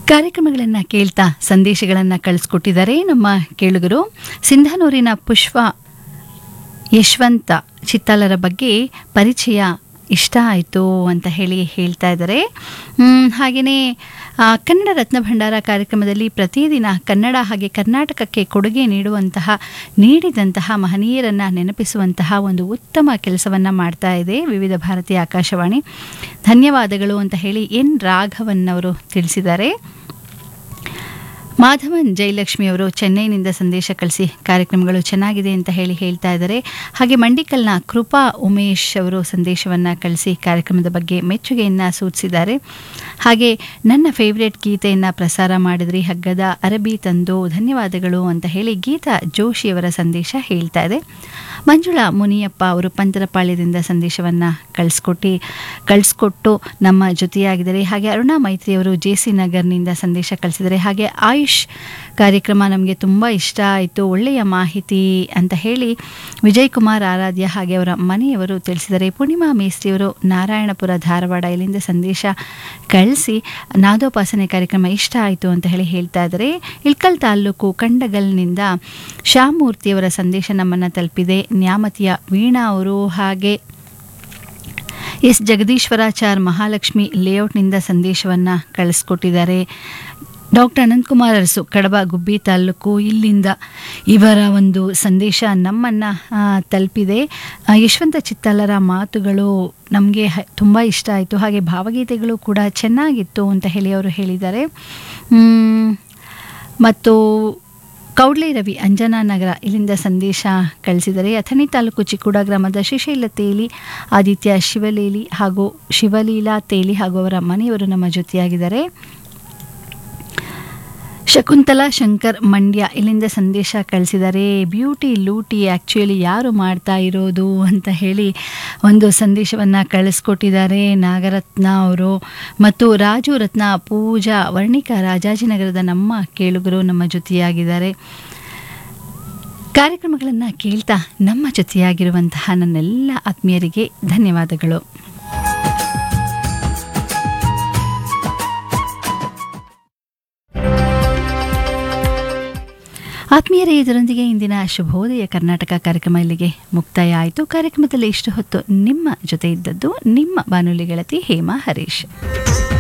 ಕಾರ್ಯಕ್ರಮಗಳನ್ನು ಕೇಳ್ತಾ ಸಂದೇಶಗಳನ್ನು ಕಳಿಸ್ಕೊಟ್ಟಿದ್ದಾರೆ ನಮ್ಮ ಕೇಳುಗರು. ಸಿಂಧನೂರಿನ ಪುಷ್ಪ ಯಶವಂತ ಚಿತ್ತಾಲರ ಬಗ್ಗೆ ಪರಿಚಯ ಇಷ್ಟ ಆಯಿತು ಅಂತ ಹೇಳ್ತಾ ಇದ್ದಾರೆ. ಹಾಗೆಯೇ ಕನ್ನಡ ರತ್ನ ಭಂಡಾರ ಕಾರ್ಯಕ್ರಮದಲ್ಲಿ ಪ್ರತಿದಿನ ಕನ್ನಡ ಹಾಗೆ ಕರ್ನಾಟಕಕ್ಕೆ ಕೊಡುಗೆ ನೀಡಿದಂತಹ ಮಹನೀಯರನ್ನು ನೆನಪಿಸುವಂತಹ ಒಂದು ಉತ್ತಮ ಕೆಲಸವನ್ನು ಮಾಡ್ತಾ ಇದೆ ವಿವಿಧ ಭಾರತೀಯ ಆಕಾಶವಾಣಿ. ಧನ್ಯವಾದಗಳು ಅಂತ ಹೇಳಿ ಎನ್ ರಾಘವನ್ ಅವರು ತಿಳಿಸಿದ್ದಾರೆ. ಮಾಧವನ್ ಜಯಲಕ್ಷ್ಮಿಯವರು ಚೆನ್ನೈನಿಂದ ಸಂದೇಶ ಕಳಿಸಿ ಕಾರ್ಯಕ್ರಮಗಳು ಚೆನ್ನಾಗಿದೆ ಅಂತ ಹೇಳ್ತಾ ಇದ್ದಾರೆ. ಹಾಗೆ ಮಂಡಿಕಲ್ನ ಕೃಪಾ ಉಮೇಶ್ ಅವರು ಸಂದೇಶವನ್ನು ಕಳಿಸಿ ಕಾರ್ಯಕ್ರಮದ ಬಗ್ಗೆ ಮೆಚ್ಚುಗೆಯನ್ನು ಸೂಚಿಸಿದ್ದಾರೆ. ಹಾಗೆ ನನ್ನ ಫೇವ್ರೇಟ್ ಗೀತೆಯನ್ನು ಪ್ರಸಾರ ಮಾಡಿದ್ರಿ, ಹಗ್ಗದ ಅರಬಿ ತಂದು ಧನ್ಯವಾದಗಳು ಅಂತ ಹೇಳಿ ಗೀತಾ ಜೋಶಿಯವರ ಸಂದೇಶ ಹೇಳ್ತಾ ಇದೆ. ಮಂಜುಳಾ ಮುನಿಯಪ್ಪ ಅವರು ಪಂತರಪಾಳ್ಯದಿಂದ ಸಂದೇಶವನ್ನು ಕಳಿಸ್ಕೊಟ್ಟು ನಮ್ಮ ಜೊತೆಯಾಗಿದ್ದಾರೆ. ಹಾಗೆ ಅರುಣಾ ಮೈತ್ರಿಯವರು ಜೆಸಿ ನಗರ್ನಿಂದ ಸಂದೇಶ ಕಳಿಸಿದ್ದಾರೆ. ಹಾಗೆ ಆಯುಷ್ ಕಾರ್ಯಕ್ರಮ ನಮಗೆ ತುಂಬ ಇಷ್ಟ ಆಯಿತು, ಒಳ್ಳೆಯ ಮಾಹಿತಿ ಅಂತ ಹೇಳಿ ವಿಜಯ್ ಕುಮಾರ್ ಆರಾಧ್ಯ ಹಾಗೆ ಅವರ ಮನೆಯವರು ತಿಳಿಸಿದ್ದಾರೆ. ಪೂರ್ಣಿಮಾ ಮೇಸ್ತ್ರಿಯವರು ನಾರಾಯಣಪುರ ಧಾರವಾಡ ಇಲ್ಲಿಂದ ಸಂದೇಶ ಕಳಿಸಿ ನಾದೋಪಾಸನೆ ಕಾರ್ಯಕ್ರಮ ಇಷ್ಟ ಆಯಿತು ಅಂತ ಹೇಳ್ತಾ ಇದ್ದಾರೆ. ಇಳ್ಕಲ್ ತಾಲೂಕು ಕಂಡಗಲ್ನಿಂದ ಶ್ಯಾಮೂರ್ತಿಯವರ ಸಂದೇಶ ನಮ್ಮನ್ನು ತಲುಪಿದೆ. ನ್ಯಾಮತಿಯ ವೀಣಾ ಅವರು ಹಾಗೆ ಎಸ್ ಜಗದೀಶ್ವರಾಚಾರ್ ಮಹಾಲಕ್ಷ್ಮಿ ಲೇಔಟ್ನಿಂದ ಸಂದೇಶವನ್ನು ಕಳಿಸ್ಕೊಟ್ಟಿದ್ದಾರೆ. ಡಾಕ್ಟರ್ ಅನಂತಕುಮಾರ್ ಅರಸು ಕಡಬ ಗುಬ್ಬಿ ತಾಲೂಕು ಇಲ್ಲಿಂದ ಇವರ ಒಂದು ಸಂದೇಶ ನಮ್ಮನ್ನು ತಲುಪಿದೆ. ಯಶವಂತ ಚಿತ್ತಾಲರ ಮಾತುಗಳು ನಮಗೆ ತುಂಬ ಇಷ್ಟ ಆಯಿತು, ಹಾಗೆ ಭಾವಗೀತೆಗಳು ಕೂಡ ಚೆನ್ನಾಗಿತ್ತು ಅಂತ ಅವರು ಹೇಳಿದ್ದಾರೆ. ಮತ್ತು ಕೌಡ್ಲೆ ರವಿ ಅಂಜನಾನಗರ ಇಲ್ಲಿಂದ ಸಂದೇಶ ಕಳಿಸಿದರೆ. ಅಥಣಿ ತಾಲೂಕು ಚಿಕ್ಕೂಡ ಗ್ರಾಮದ ಶ್ರೀಶೈಲ ತೇಲಿ, ಆದಿತ್ಯ ಶಿವಲೀಲಾ ತೇಲಿ ಹಾಗೂ ಅವರ ಮನೆಯವರು ನಮ್ಮ ಜೊತೆಯಾಗಿದ್ದಾರೆ. ಶಕುಂತಲಾ ಶಂಕರ್ ಮಂಡ್ಯ ಇಲ್ಲಿಂದ ಸಂದೇಶ ಕಳಿಸಿದ್ದಾರೆ. ಬ್ಯೂಟಿ ಲೂಟಿ ಆ್ಯಕ್ಚುಲಿ ಯಾರು ಮಾಡ್ತಾ ಇರೋದು ಅಂತ ಹೇಳಿ ಒಂದು ಸಂದೇಶವನ್ನು ಕಳಿಸ್ಕೊಟ್ಟಿದ್ದಾರೆ ನಾಗರತ್ನ ಅವರು. ಮತ್ತು ರಾಜು ರತ್ನ ಪೂಜಾ ವರ್ಣಿಕಾ ರಾಜಾಜಿನಗರದ ನಮ್ಮ ಕೇಳುಗರು ನಮ್ಮ ಜೊತೆಯಾಗಿದ್ದಾರೆ. ಕಾರ್ಯಕ್ರಮಗಳನ್ನು ಕೇಳ್ತಾ ನಮ್ಮ ಜೊತೆಯಾಗಿರುವಂತಹ ನನ್ನೆಲ್ಲ ಆತ್ಮೀಯರಿಗೆ ಧನ್ಯವಾದಗಳು. ಆತ್ಮೀಯರೇ, ಇದರೊಂದಿಗೆ ಇಂದಿನ ಶುಭೋದಯ ಕರ್ನಾಟಕ ಕಾರ್ಯಕ್ರಮ ಇಲ್ಲಿಗೆ ಮುಕ್ತಾಯ ಆಯಿತು. ಕಾರ್ಯಕ್ರಮದಲ್ಲಿ ಇಷ್ಟು ಹೊತ್ತು ನಿಮ್ಮ ಜೊತೆ ಇದ್ದದ್ದು ನಿಮ್ಮ ಬಾನುಲಿ ಗೆಳತಿ ಹೇಮಾ ಹರೀಶ್.